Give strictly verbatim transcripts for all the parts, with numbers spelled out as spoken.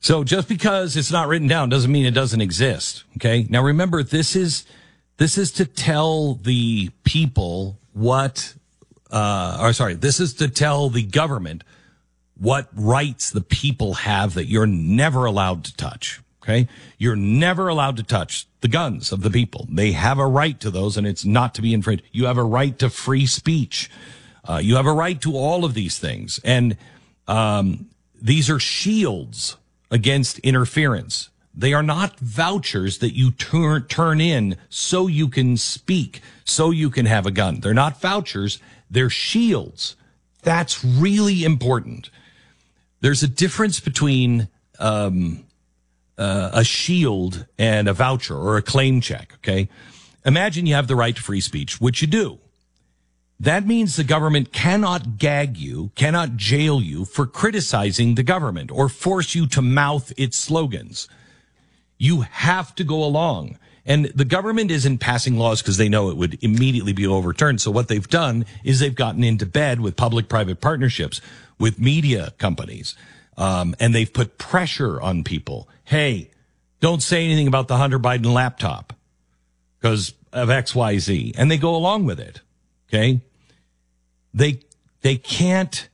So just because it's not written down doesn't mean it doesn't exist. Okay. Now remember, this is this is to tell the people what, uh, or sorry, this is to tell the government what rights the people have that you're never allowed to touch. Okay. You're never allowed to touch the guns of the people. They have a right to those, and it's not to be infringed. You have a right to free speech. Uh, you have a right to all of these things. And, um, these are shields against interference. They are not vouchers that you turn turn in so you can speak, so you can have a gun. They're not vouchers. They're shields. That's really important. There's a difference between um, uh, a shield and a voucher or a claim check, okay? Imagine you have the right to free speech, which you do. That means the government cannot gag you, cannot jail you for criticizing the government or force you to mouth its slogans. You have to go along. And the government isn't passing laws because they know it would immediately be overturned. So what they've done is they've gotten into bed with public-private partnerships, with media companies, um, and they've put pressure on people. Hey, don't say anything about the Hunter Biden laptop because of X Y Z. And they go along with it. Okay? They, they can't,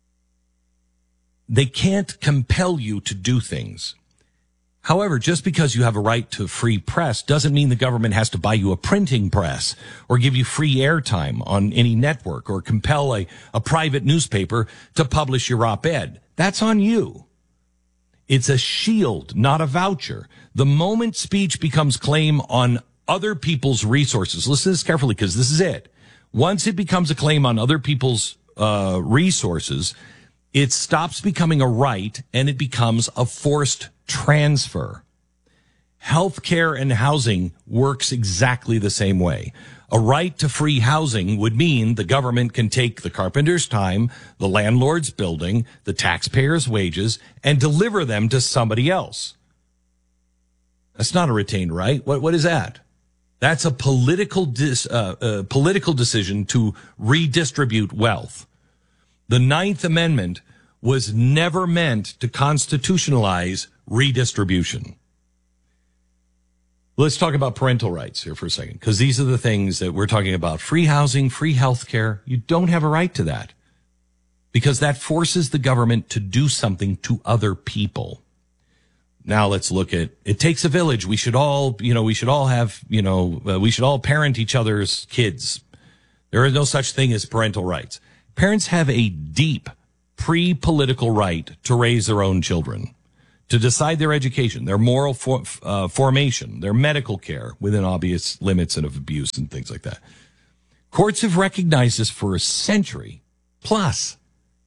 they can't compel you to do things. However, just because you have a right to free press doesn't mean the government has to buy you a printing press or give you free airtime on any network or compel a, a private newspaper to publish your op-ed. That's on you. It's a shield, not a voucher. The moment speech becomes claim on other people's resources, listen to this carefully because this is it. Once it becomes a claim on other people's uh, resources, it stops becoming a right and it becomes a forced transfer. Healthcare and housing works exactly the same way. A right to free housing would mean the government can take the carpenter's time, the landlord's building, the taxpayer's wages, and deliver them to somebody else. That's not a retained right. What, what is that? That's a political dis, uh, uh, political decision to redistribute wealth. The Ninth Amendment was never meant to constitutionalize redistribution. Let's talk about parental rights here for a second, because these are the things that we're talking about. Free housing, free health care. You don't have a right to that because that forces the government to do something to other people. Now let's look at, it takes a village. We should all, you know, we should all have, you know, uh, we should all parent each other's kids. There is no such thing as parental rights. Parents have a deep pre-political right to raise their own children, to decide their education, their moral for, uh, formation, their medical care within obvious limits and of abuse and things like that. Courts have recognized this for a century plus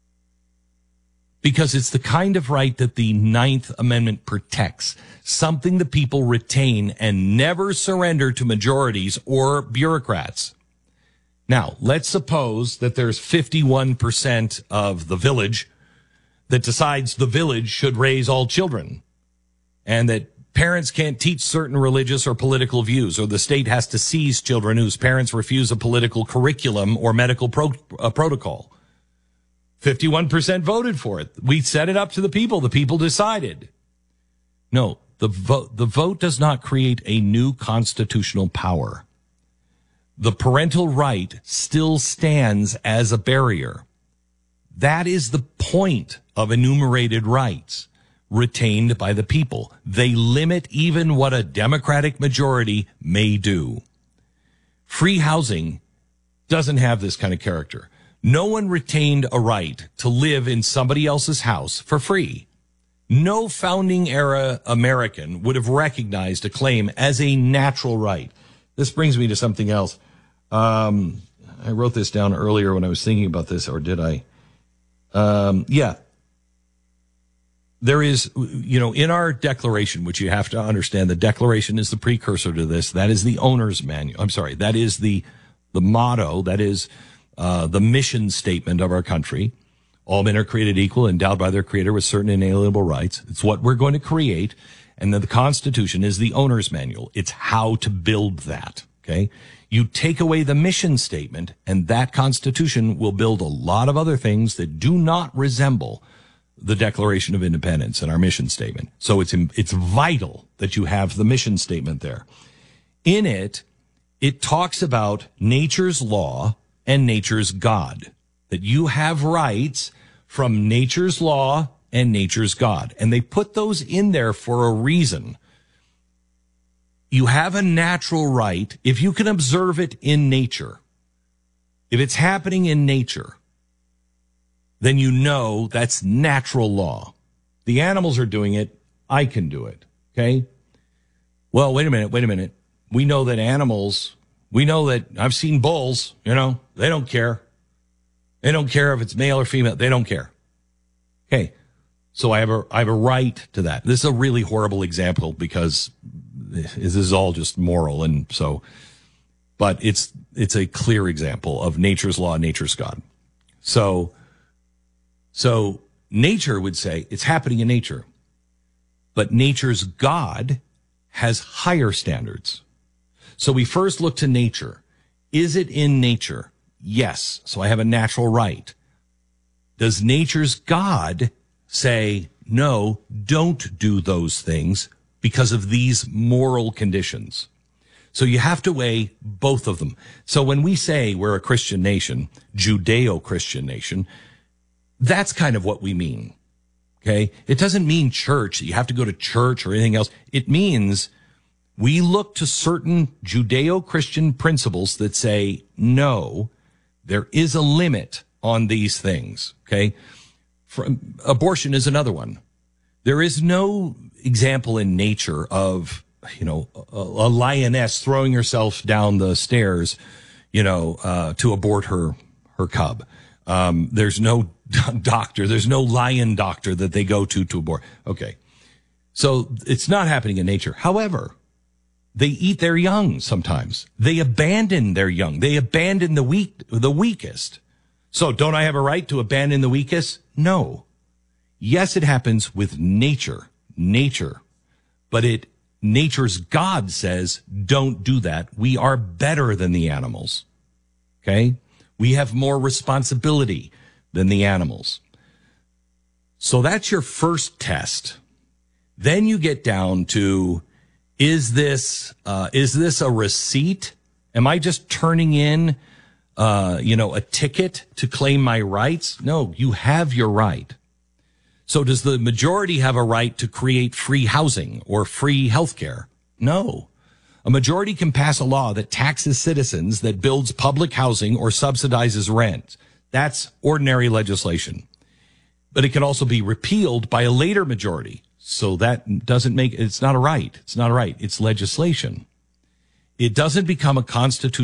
because it's the kind of right that the Ninth Amendment protects, something the people retain and never surrender to majorities or bureaucrats. Now, let's suppose that there's fifty-one percent of the village that decides the village should raise all children and that parents can't teach certain religious or political views, or the state has to seize children whose parents refuse a political curriculum or medical pro- uh, protocol. fifty-one percent voted for it. We set it up to the people. The people decided. No, the vote, the vote does not create a new constitutional power. The parental right still stands as a barrier. That is the point of enumerated rights retained by the people. They limit even what a Democratic majority may do. Free housing doesn't have this kind of character. No one retained a right to live in somebody else's house for free. No founding era American would have recognized a claim as a natural right. This brings me to something else. Um, I wrote this down earlier when I was thinking about this, or did I? Um, yeah. There is, you know, in our declaration, which you have to understand, the declaration is the precursor to this. That is the owner's manual. I'm sorry. That is the, the motto. That is, uh, the mission statement of our country. All men are created equal, endowed by their creator with certain inalienable rights. It's what we're going to create. And then the Constitution is the owner's manual. It's how to build that. Okay. You take away the mission statement, and that Constitution will build a lot of other things that do not resemble the Declaration of Independence and our mission statement. So it's it's vital that you have the mission statement there. In it, it talks about nature's law and nature's God, that you have rights from nature's law and nature's God. And they put those in there for a reason. You have a natural right if you can observe it in nature. If it's happening in nature, then you know that's natural law. The animals are doing it. I can do it. Okay? Well, wait a minute. Wait a minute. We know that animals, we know that I've seen bulls, you know, they don't care. They don't care if it's male or female. They don't care. Okay. So I have a, I have a right to that. This is a really horrible example because this is all just moral. And so, but it's, it's a clear example of nature's law, nature's God. So, So nature would say it's happening in nature, but nature's God has higher standards. So we first look to nature. Is it in nature? Yes. So I have a natural right. Does nature's God say, no, don't do those things because of these moral conditions? So you have to weigh both of them. So when we say we're a Christian nation, Judeo-Christian nation, that's kind of what we mean. Okay. It doesn't mean church. You have to go to church or anything else. It means we look to certain Judeo-Christian principles that say, no, there is a limit on these things. Okay. From, abortion is another one. There is no example in nature of, you know, a, a lioness throwing herself down the stairs, you know, uh, to abort her, her cub. Um, there's no doctor. There's no lion doctor that they go to to abort. Okay. So it's not happening in nature. However, they eat their young sometimes. They abandon their young. They abandon the weak, the weakest. So don't I have a right to abandon the weakest? No. Yes, it happens with nature, nature, but it, nature's God says, don't do that. We are better than the animals. Okay. We have more responsibility than the animals. So that's your first test. Then you get down to, is this, uh, is this a receipt? Am I just turning in, uh, you know, a ticket to claim my rights? No, you have your right. So does the majority have a right to create free housing or free healthcare? No. A majority can pass a law that taxes citizens, that builds public housing or subsidizes rent. That's ordinary legislation. But it can also be repealed by a later majority. So that doesn't make, it's not a right. It's not a right. It's legislation. It doesn't become a constitutional